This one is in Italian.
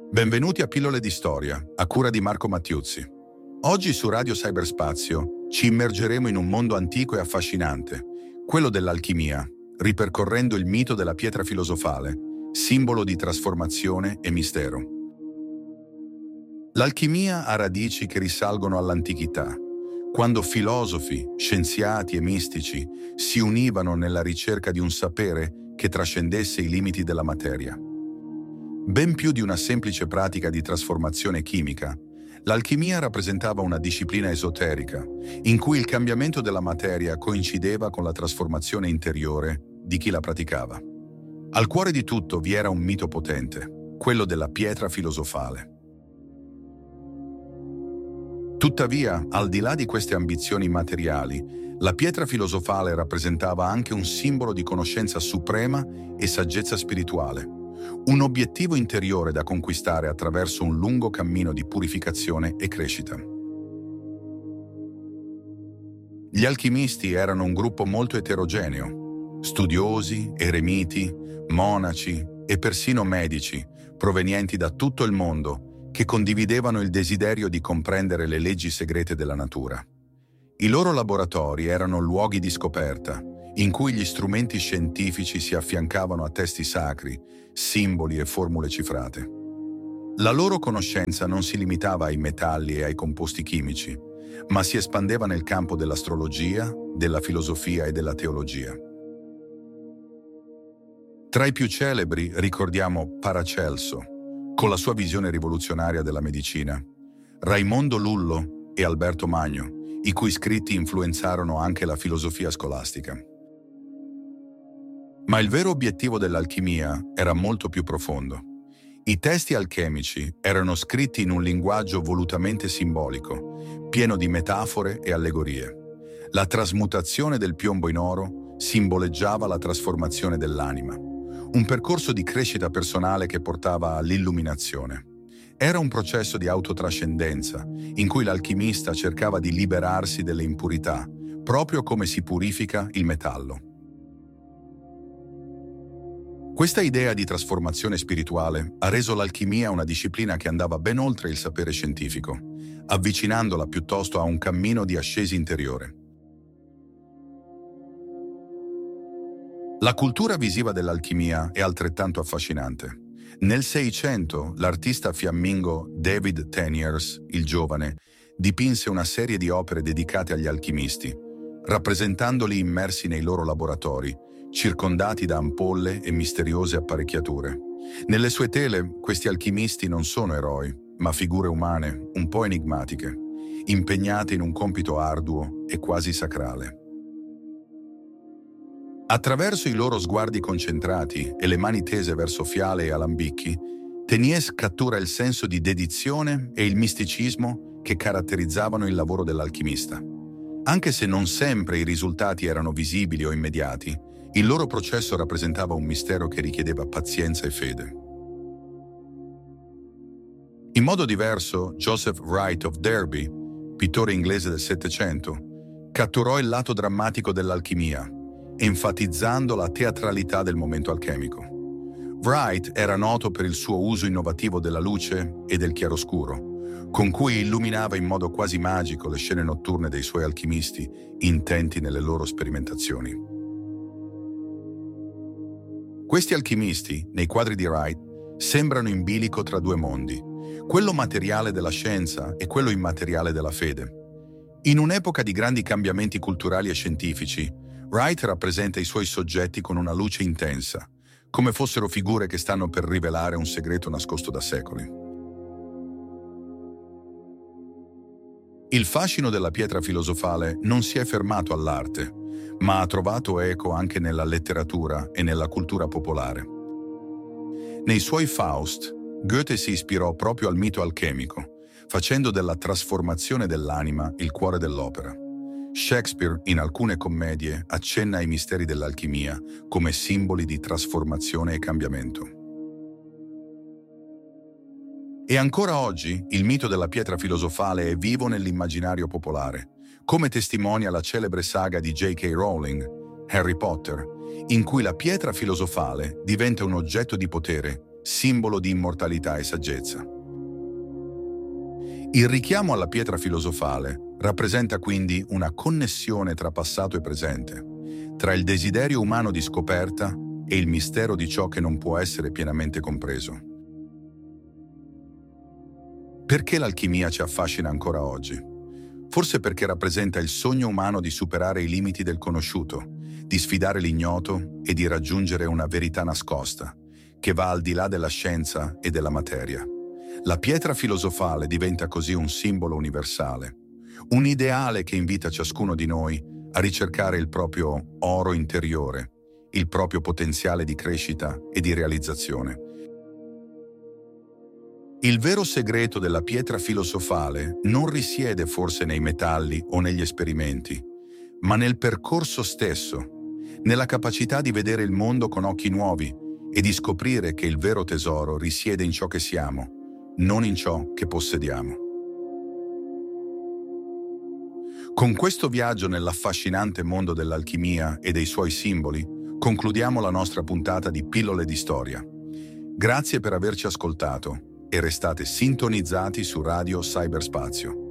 Benvenuti a Pillole di Storia, a cura di Marco Mattiuzzi. Oggi su Radio Cyberspazio ci immergeremo in un mondo antico e affascinante, quello dell'alchimia, ripercorrendo il mito della pietra filosofale, simbolo di trasformazione e mistero. L'alchimia ha radici che risalgono all'antichità, quando filosofi, scienziati e mistici si univano nella ricerca di un sapere che trascendesse i limiti della materia. Ben più di una semplice pratica di trasformazione chimica, l'alchimia rappresentava una disciplina esoterica, in cui il cambiamento della materia coincideva con la trasformazione interiore di chi la praticava. Al cuore di tutto vi era un mito potente, quello della pietra filosofale. Tuttavia, al di là di queste ambizioni materiali, la pietra filosofale rappresentava anche un simbolo di conoscenza suprema e saggezza spirituale, un obiettivo interiore da conquistare attraverso un lungo cammino di purificazione e crescita. Gli alchimisti erano un gruppo molto eterogeneo, studiosi, eremiti, monaci e persino medici, provenienti da tutto il mondo, che condividevano il desiderio di comprendere le leggi segrete della natura. I loro laboratori erano luoghi di scoperta, in cui gli strumenti scientifici si affiancavano a testi sacri, simboli e formule cifrate. La loro conoscenza non si limitava ai metalli e ai composti chimici, ma si espandeva nel campo dell'astrologia, della filosofia e della teologia. Tra i più celebri ricordiamo Paracelso, con la sua visione rivoluzionaria della medicina, Raimondo Lullo e Alberto Magno, i cui scritti influenzarono anche la filosofia scolastica. Ma il vero obiettivo dell'alchimia era molto più profondo. I testi alchemici erano scritti in un linguaggio volutamente simbolico, pieno di metafore e allegorie. La trasmutazione del piombo in oro simboleggiava la trasformazione dell'anima, un percorso di crescita personale che portava all'illuminazione. Era un processo di autotrascendenza, in cui l'alchimista cercava di liberarsi delle impurità, proprio come si purifica il metallo. Questa idea di trasformazione spirituale ha reso l'alchimia una disciplina che andava ben oltre il sapere scientifico, avvicinandola piuttosto a un cammino di ascesi interiore. La cultura visiva dell'alchimia è altrettanto affascinante. Nel Seicento, l'artista fiammingo David Teniers, il giovane, dipinse una serie di opere dedicate agli alchimisti, rappresentandoli immersi nei loro laboratori, circondati da ampolle e misteriose apparecchiature. Nelle sue tele, questi alchimisti non sono eroi, ma figure umane, un po' enigmatiche, impegnate in un compito arduo e quasi sacrale. Attraverso i loro sguardi concentrati e le mani tese verso fiale e alambicchi, Teniers cattura il senso di dedizione e il misticismo che caratterizzavano il lavoro dell'alchimista. Anche se non sempre i risultati erano visibili o immediati, il loro processo rappresentava un mistero che richiedeva pazienza e fede. In modo diverso, Joseph Wright of Derby, pittore inglese del Settecento, catturò il lato drammatico dell'alchimia, enfatizzando la teatralità del momento alchemico. Wright era noto per il suo uso innovativo della luce e del chiaroscuro, con cui illuminava in modo quasi magico le scene notturne dei suoi alchimisti, intenti nelle loro sperimentazioni. Questi alchimisti, nei quadri di Wright, sembrano in bilico tra due mondi, quello materiale della scienza e quello immateriale della fede. In un'epoca di grandi cambiamenti culturali e scientifici, Wright rappresenta i suoi soggetti con una luce intensa, come fossero figure che stanno per rivelare un segreto nascosto da secoli. Il fascino della pietra filosofale non si è fermato all'arte, ma ha trovato eco anche nella letteratura e nella cultura popolare. Nei suoi Faust, Goethe si ispirò proprio al mito alchemico, facendo della trasformazione dell'anima il cuore dell'opera. Shakespeare, in alcune commedie, accenna ai misteri dell'alchimia come simboli di trasformazione e cambiamento. E ancora oggi il mito della pietra filosofale è vivo nell'immaginario popolare, come testimonia la celebre saga di J.K. Rowling, Harry Potter, in cui la pietra filosofale diventa un oggetto di potere, simbolo di immortalità e saggezza. Il richiamo alla pietra filosofale rappresenta quindi una connessione tra passato e presente, tra il desiderio umano di scoperta e il mistero di ciò che non può essere pienamente compreso. Perché l'alchimia ci affascina ancora oggi? Forse perché rappresenta il sogno umano di superare i limiti del conosciuto, di sfidare l'ignoto e di raggiungere una verità nascosta, che va al di là della scienza e della materia. La pietra filosofale diventa così un simbolo universale, un ideale che invita ciascuno di noi a ricercare il proprio oro interiore, il proprio potenziale di crescita e di realizzazione. Il vero segreto della pietra filosofale non risiede forse nei metalli o negli esperimenti, ma nel percorso stesso, nella capacità di vedere il mondo con occhi nuovi e di scoprire che il vero tesoro risiede in ciò che siamo, non in ciò che possediamo. Con questo viaggio nell'affascinante mondo dell'alchimia e dei suoi simboli, concludiamo la nostra puntata di Pillole di Storia. Grazie per averci ascoltato e restate sintonizzati su Radio Cyberspazio.